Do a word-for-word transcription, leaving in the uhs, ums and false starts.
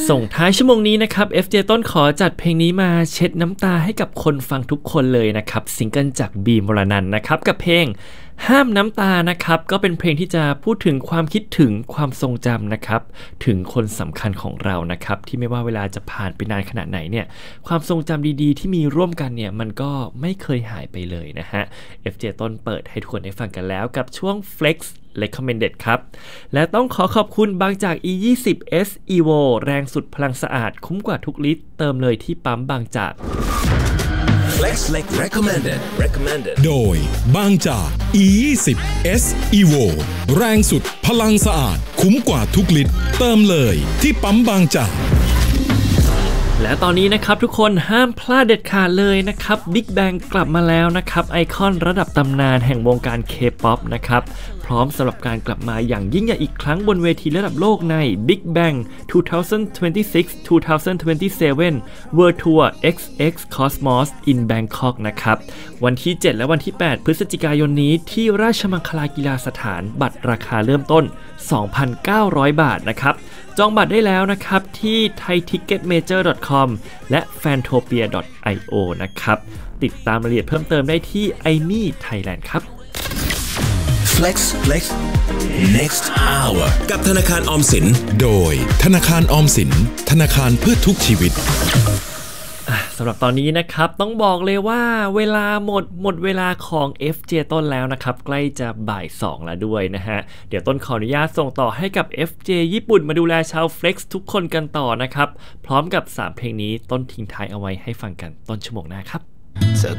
ส่งท้ายชั่วโมงนี้นะครับ เอฟ เจ ต้นขอจัดเพลงนี้มาเช็ดน้ำตาให้กับคนฟังทุกคนเลยนะครับซิงเกิลจากบีมวรนันท์นะครับกับเพลงห้ามน้ำตานะครับก็เป็นเพลงที่จะพูดถึงความคิดถึงความทรงจำนะครับถึงคนสำคัญของเรานะครับที่ไม่ว่าเวลาจะผ่านไปนานขนาดไหนเนี่ยความทรงจำดีๆที่มีร่วมกันเนี่ยมันก็ไม่เคยหายไปเลยนะฮะ เอฟ เจ ต้นเปิดให้ทุกคนได้ฟังกันแล้วกับช่วง Flex Recommended ครับและต้องขอขอบคุณบางจาก อี ยี่สิบ เอส Evo แรงสุดพลังสะอาดคุ้มกว่าทุกลิตรเติมเลยที่ปั๊มบางจาก Flex Recommended Recommended โดยบางจาก อี ยี่สิบ เอส Evo แรงสุดพลังสะอาดคุ้มกว่าทุกลิตรเติมเลยที่ปั๊มบางจากและตอนนี้นะครับทุกคนห้ามพลาดเด็ดขาดเลยนะครับ Big Bang กลับมาแล้วนะครับไอคอนระดับตำนานแห่งวงการ K-pop นะครับพร้อมสำหรับการกลับมาอย่างยิ่งใหญ่อีกครั้งบนเวทีระดับโลกใน Big Bang สองพันยี่สิบหก ถึงสองพันยี่สิบเจ็ด World Tour เอ็กซ์ เอ็กซ์ Cosmos in Bangkok นะครับวันที่เจ็ดและวันที่แปดพฤศจิกายนนี้ที่ราชมังคลากีฬาสถานบัตรราคาเริ่มต้น สองพันเก้าร้อย บาทนะครับจองบัตรได้แล้วนะครับที่ ไทยทิกเก็ตเมเจอร์ ดอท คอม และ แฟนโทเปีย ดอท ไอ โอ นะครับติดตามรายละเอียดเพิ่มเติมได้ที่ ไอ เอ็ม อี Thailand ครับ Flex Flex Next Hour กับธนาคารออมสินโดยธนาคารออมสินธนาคารเพื่อทุกชีวิตสำหรับตอนนี้นะครับต้องบอกเลยว่าเวลาหมดหมดเวลาของ เอฟ เจ ต้นแล้วนะครับใกล้จะบ่ายสองแล้วด้วยนะฮะเดี๋ยวต้นขออนุญาตส่งต่อให้กับ เอฟ เจ ญี่ปุ่นมาดูแลชาว Flex ทุกคนกันต่อนะครับพร้อมกับสามเพลงนี้ต้นทิ้งท้ายเอาไว้ให้ฟังกันต้นชั่วโมงหน้าครับ